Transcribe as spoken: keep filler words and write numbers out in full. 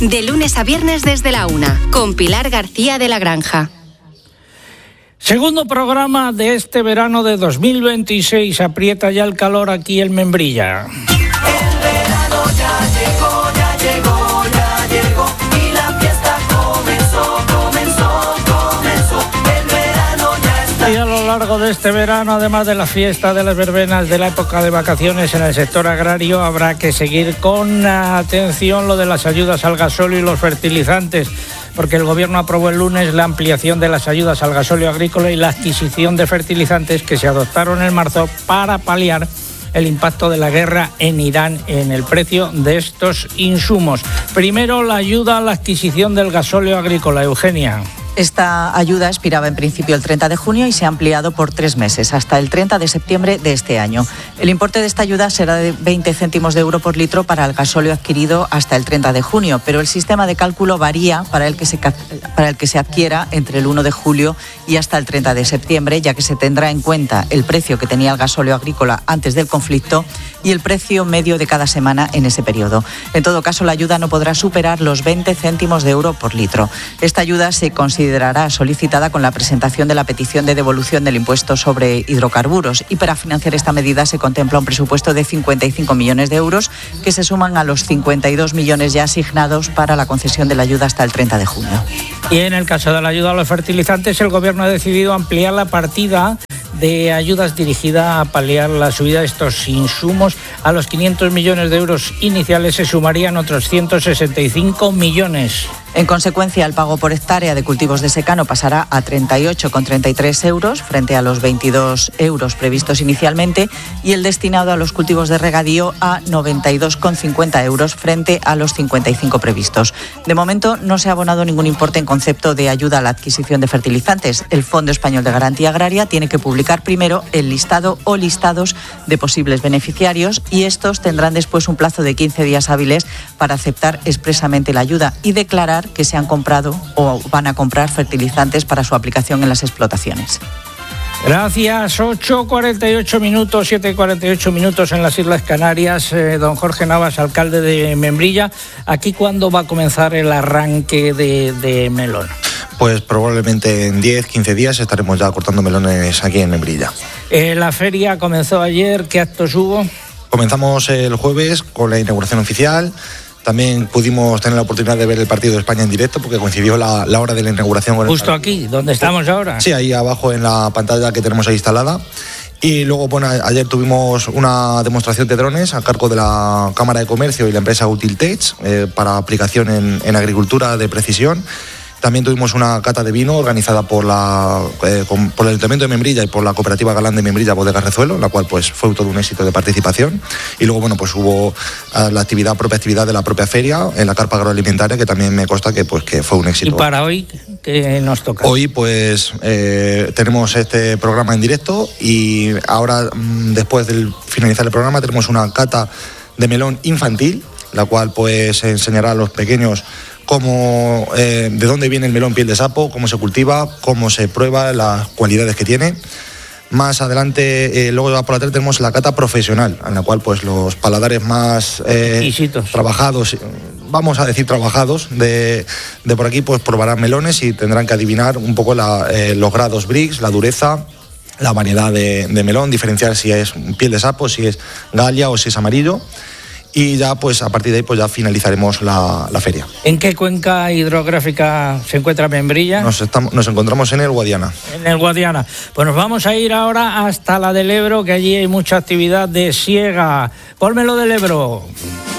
De lunes a viernes desde la una, con Pilar García de la Granja. Segundo programa de este verano de dos mil veintiséis. Aprieta ya el calor aquí en Membrilla. El verano ya llegó, ya llegó, ya llegó. Y la fiesta comenzó, comenzó, comenzó. El verano ya está. Y a lo largo de este verano, además de la fiesta, de las verbenas, de la época de vacaciones en el sector agrario, habrá que seguir con atención lo de las ayudas al gasóleo y los fertilizantes, porque el Gobierno aprobó el lunes la ampliación de las ayudas al gasóleo agrícola y la adquisición de fertilizantes que se adoptaron en marzo para paliar el impacto de la guerra en Irán en el precio de estos insumos. Primero, la ayuda a la adquisición del gasóleo agrícola. Eugenia. Esta ayuda expiraba en principio el treinta de junio y se ha ampliado por tres meses, hasta el treinta de septiembre de este año. El importe de esta ayuda será de veinte céntimos de euro por litro para el gasóleo adquirido hasta el treinta de junio, pero el sistema de cálculo varía para el que se, para el que se adquiera entre el uno de julio y hasta el treinta de septiembre, ya que se tendrá en cuenta el precio que tenía el gasóleo agrícola antes del conflicto y el precio medio de cada semana en ese periodo. En todo caso, la ayuda no podrá superar los veinte céntimos de euro por litro. Esta ayuda se considera considerará solicitada con la presentación de la petición de devolución del impuesto sobre hidrocarburos, y para financiar esta medida se contempla un presupuesto de cincuenta y cinco millones de euros que se suman a los cincuenta y dos millones ya asignados para la concesión de la ayuda hasta el treinta de junio. Y en el caso de la ayuda a los fertilizantes, el Gobierno ha decidido ampliar la partida de ayudas dirigida a paliar la subida de estos insumos. A los quinientos millones de euros iniciales se sumarían otros ciento sesenta y cinco millones. En consecuencia, el pago por hectárea de cultivos de secano pasará a treinta y ocho coma treinta y tres euros frente a los veintidós euros previstos inicialmente, y el destinado a los cultivos de regadío a noventa y dos coma cincuenta euros frente a los cincuenta y cinco previstos. De momento no se ha abonado ningún importe en concepto de ayuda a la adquisición de fertilizantes. El Fondo Español de Garantía Agraria tiene que publicar primero el listado o listados de posibles beneficiarios, y estos tendrán después un plazo de quince días hábiles para aceptar expresamente la ayuda y declarar que se han comprado o van a comprar fertilizantes para su aplicación en las explotaciones. Gracias. ocho cuarenta y ocho minutos, siete cuarenta y ocho minutos en las Islas Canarias. Eh, don Jorge Navas, alcalde de Membrilla, ¿aquí cuándo va a comenzar el arranque de, de melón? Pues probablemente en diez, quince días estaremos ya cortando melones aquí en Membrilla. Eh, la feria comenzó ayer. ¿Qué actos hubo? Comenzamos el jueves con la inauguración oficial. También pudimos tener la oportunidad de ver el partido de España en directo, porque coincidió la, la hora de la inauguración. Con Justo el... aquí, donde estamos ahora. Sí, ahí abajo en la pantalla que tenemos ahí instalada. Y luego, bueno, ayer tuvimos una demostración de drones a cargo de la Cámara de Comercio y la empresa Utiltech eh, para aplicación en, en agricultura de precisión. También tuvimos una cata de vino organizada por la eh, con, por el Ayuntamiento de Membrilla y por la Cooperativa Galán de Membrilla Bodegas Rezuelo, la cual pues fue todo un éxito de participación. Y luego, bueno, pues hubo uh, la actividad, propia actividad de la propia feria en la carpa agroalimentaria, que también me consta que pues que fue un éxito. ¿Y para hoy qué nos toca? Hoy pues eh, tenemos este programa en directo, y ahora, después de finalizar el programa, tenemos una cata de melón infantil, la cual pues enseñará a los pequeños cómo, eh, de dónde viene el melón piel de sapo, cómo se cultiva, cómo se prueba, las cualidades que tiene. Más adelante, eh, luego por la tarde tenemos la cata profesional, en la cual pues los paladares más eh, trabajados, vamos a decir trabajados, de, de por aquí pues probarán melones y tendrán que adivinar un poco la, eh, los grados Brix, la dureza, la variedad de, de melón, diferenciar si es piel de sapo, si es galia o si es amarillo. Y ya pues a partir de ahí pues ya finalizaremos la, la feria. ¿En qué cuenca hidrográfica se encuentra Membrilla? Nos, estamos, nos encontramos en el Guadiana. En el Guadiana. Pues nos vamos a ir ahora hasta la del Ebro, que allí hay mucha actividad de siega. Pónmelo del Ebro.